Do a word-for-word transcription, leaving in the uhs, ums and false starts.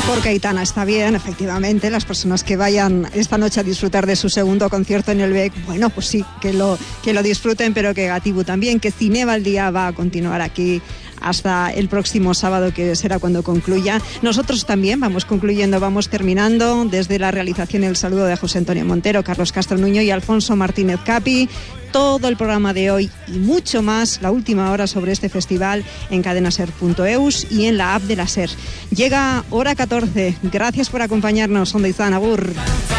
Porque Aitana está bien, efectivamente. Las personas que vayan esta noche a disfrutar de su segundo concierto en el B E C, bueno, pues sí, que lo, que lo disfruten, pero que Gatibu también, que Cineba al Día va a continuar aquí hasta el próximo sábado, que será cuando concluya. Nosotros también vamos concluyendo, vamos terminando. Desde la realización, el saludo de José Antonio Montero, Carlos Castro Nuño y Alfonso Martínez Capi. Todo el programa de hoy y mucho más, la última hora sobre este festival en cadenaser punto eus y en la app de la SER. Llega hora catorce. Gracias por acompañarnos. Onda Izan, agur.